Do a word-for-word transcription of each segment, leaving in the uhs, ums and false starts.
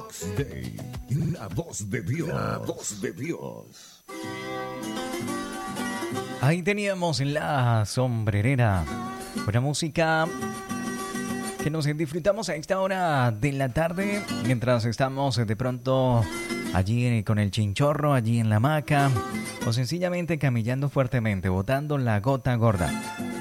Box Day, la voz de Dios, la voz de Dios. Ahí teníamos la sombrerera, buena música que nos disfrutamos a esta hora de la tarde, mientras estamos de pronto allí con el chinchorro, allí en la hamaca, o sencillamente camillando fuertemente, botando la gota gorda.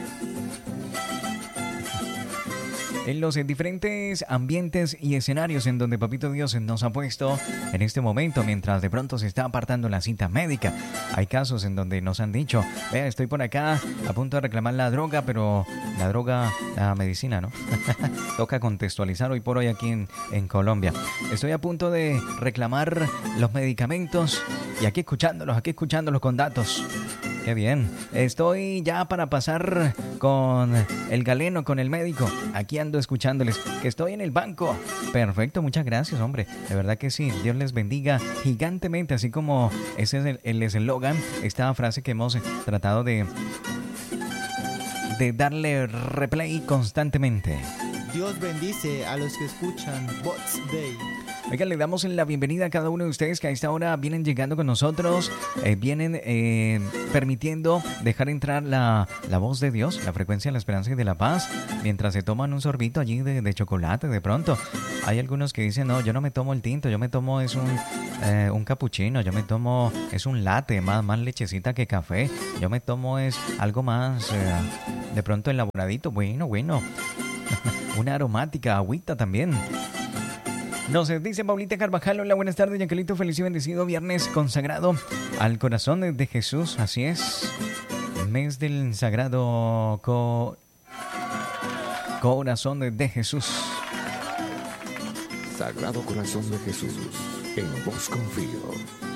En los diferentes ambientes y escenarios en donde Papito Dios nos ha puesto en este momento, mientras de pronto se está apartando la cita médica. Hay casos en donde nos han dicho, vea, estoy por acá a punto de reclamar la droga, pero la droga, la medicina, ¿no? Toca contextualizar hoy por hoy aquí en, en Colombia. Estoy a punto de reclamar los medicamentos y aquí escuchándolos, aquí escuchándolos con datos. Qué bien. Estoy ya para pasar con el galeno, con el médico. Aquí ando escuchándoles, que estoy en el banco. Perfecto, muchas gracias, hombre. De verdad que sí. Dios les bendiga gigantemente, así como ese es el eslogan, esta frase que hemos tratado de, de darle replay constantemente. Dios bendice a los que escuchan Box Day. Oigan, le damos la bienvenida a cada uno de ustedes que a esta hora vienen llegando con nosotros, eh, vienen eh, permitiendo dejar entrar la, la voz de Dios, la frecuencia de la esperanza y de la paz, mientras se toman un sorbito allí de, de chocolate de pronto. Hay algunos que dicen, no, yo no me tomo el tinto, yo me tomo es un, eh, un capuchino, yo me tomo es un latte, más, más lechecita que café, yo me tomo es algo más eh, de pronto elaboradito, bueno, bueno, una aromática, agüita también. Nos dice Paulita Carvajal, hola, buenas tardes, Yankelito, feliz y bendecido viernes consagrado al corazón de Jesús, así es, mes del sagrado co... corazón de Jesús. Sagrado Corazón de Jesús, en vos confío.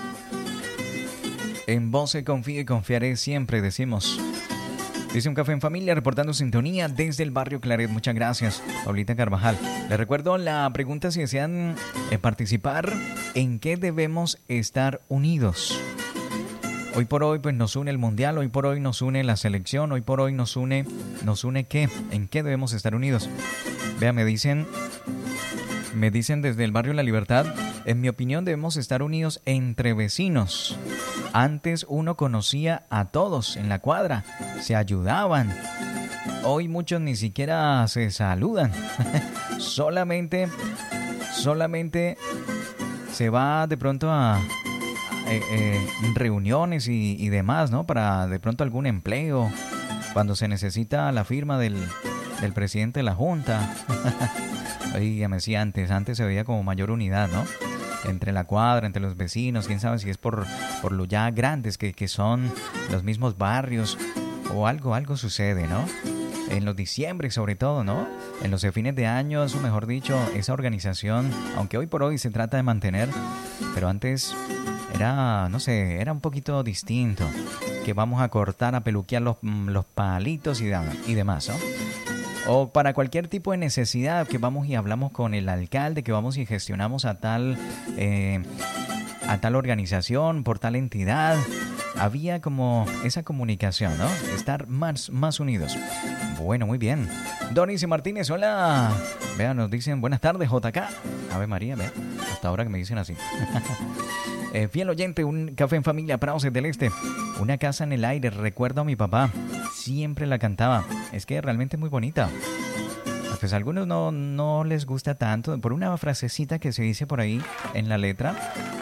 En vos confío y confiaré siempre, decimos. Dice un café en familia, reportando sintonía desde el barrio Claret. Muchas gracias, Paulita Carvajal. Les recuerdo la pregunta si desean eh, participar, ¿en qué debemos estar unidos? Hoy por hoy pues nos une el mundial, hoy por hoy nos une la selección, hoy por hoy nos une, ¿nos une qué? ¿En qué debemos estar unidos? Vea, me dicen, me dicen desde el barrio La Libertad, en mi opinión debemos estar unidos entre vecinos. Antes uno conocía a todos en la cuadra, se ayudaban. Hoy muchos ni siquiera se saludan. solamente, solamente se va de pronto a eh, eh, reuniones y, y demás, ¿no? Para de pronto algún empleo, cuando se necesita la firma del, del presidente de la Junta. Oye, ya me decía antes, antes se veía como mayor unidad, ¿no? Entre la cuadra, entre los vecinos, quién sabe si es por, por lo ya grandes que, que son los mismos barrios o algo, algo sucede, ¿no? En los diciembre sobre todo, ¿no? En los fines de año, eso mejor dicho, esa organización, aunque hoy por hoy se trata de mantener, pero antes era, no sé, era un poquito distinto, que vamos a cortar, a peluquear los, los palitos y, y demás, ¿no? O para cualquier tipo de necesidad que vamos y hablamos con el alcalde, que vamos y gestionamos a tal, eh, a tal organización, por tal entidad. Había como esa comunicación, ¿no? Estar más, más unidos. Bueno, muy bien. Doris y Martínez, hola. Vean, nos dicen buenas tardes, J K. Ave María, ve. Hasta ahora que me dicen así. eh, fiel oyente, un café en familia, Prados del Este. Una casa en el aire, recuerdo a mi papá. Siempre la cantaba. Es que realmente es muy bonita. Pues a algunos no, no les gusta tanto por una frasecita que se dice por ahí en la letra.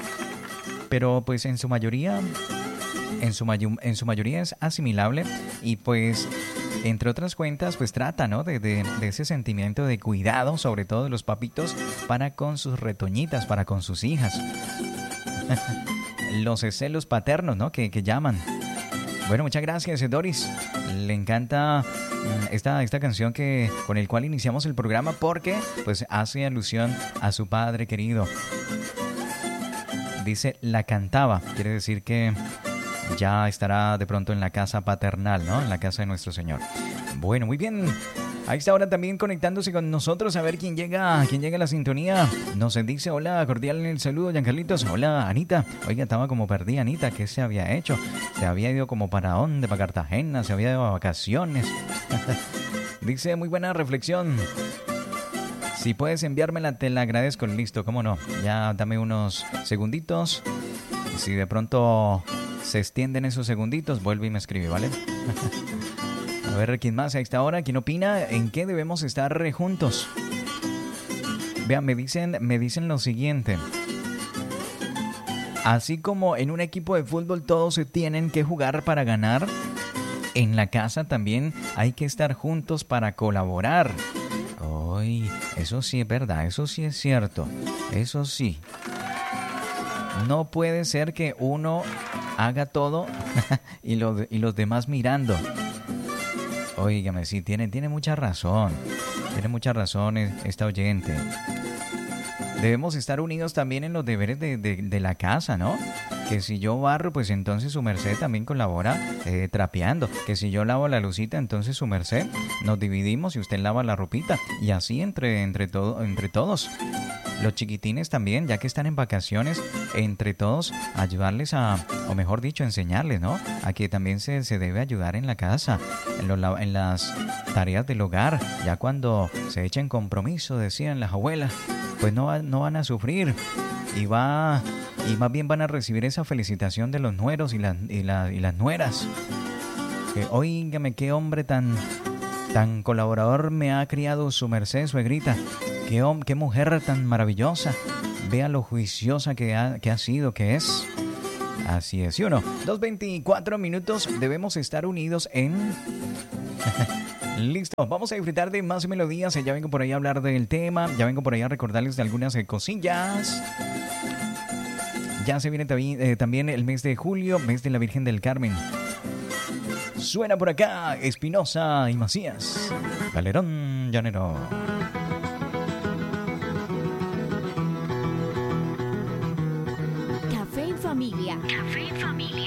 Pero pues en su mayoría, en su, mayu, en su mayoría es asimilable. Y pues, entre otras cuentas, pues trata, ¿no? De, de, de ese sentimiento de cuidado, sobre todo de los papitos, para con sus retoñitas, para con sus hijas. Los celos paternos, ¿no? Que, que llaman. Bueno, muchas gracias, Doris. Le encanta esta, esta canción que con el cual iniciamos el programa porque pues hace alusión a su padre querido. Dice, la cantaba. Quiere decir que ya estará de pronto en la casa paternal, ¿no? En la casa de nuestro Señor. Bueno, muy bien. A esta hora también conectándose con nosotros a ver quién llega, quién llega a la sintonía. Nos dice, hola, cordial en el saludo, Giancarlitos. Hola, Anita. Oiga, estaba como perdida, Anita. ¿Qué se había hecho? Se había ido como para dónde, para Cartagena, se había ido a vacaciones. Dice, muy buena reflexión. Si puedes enviármela, te la agradezco. Listo, cómo no. Ya dame unos segunditos. Y si de pronto se extienden esos segunditos, vuelve y me escribe, ¿vale? A ver, ¿quién más a esta hora? ¿Quién opina? ¿En qué debemos estar juntos? Vean, me dicen, me dicen lo siguiente. Así como en un equipo de fútbol todos se tienen que jugar para ganar, en la casa también hay que estar juntos para colaborar. Ay, eso sí es verdad, eso sí es cierto, eso sí. No puede ser que uno haga todo y, lo, y los demás mirando. Óigame, sí, tiene, tiene mucha razón, tiene mucha razón esta oyente. Debemos estar unidos también en los deberes de, de, de la casa, ¿no? Que si yo barro, pues entonces su merced también colabora eh, trapeando. Que si yo lavo la lucita, entonces su merced nos dividimos y usted lava la ropita. Y así entre, entre, todo, entre todos. Los chiquitines también, ya que están en vacaciones, entre todos ayudarles a, o mejor dicho, enseñarles, ¿no? A que también se, se debe ayudar en la casa, en, los, en las tareas del hogar. Ya cuando se echen compromiso, decían las abuelas, pues no, no van a sufrir y va y más bien van a recibir esa felicitación de los nueros y las, y la, y las nueras. Que, óigame, qué hombre tan, tan colaborador me ha criado su merced, suegrita. Qué, qué mujer tan maravillosa. Vea lo juiciosa que ha, que ha sido, que es. Así es, ¿sí o no? dos veinticuatro minutos, debemos estar unidos en... Listo, vamos a disfrutar de más melodías. Ya vengo por ahí a hablar del tema. Ya vengo por ahí a recordarles de algunas eh, cosillas. Ya se viene también, eh, también el mes de julio, mes de la Virgen del Carmen. Suena por acá Espinosa y Macías. Galerón llanero. Café en familia. Café en familia.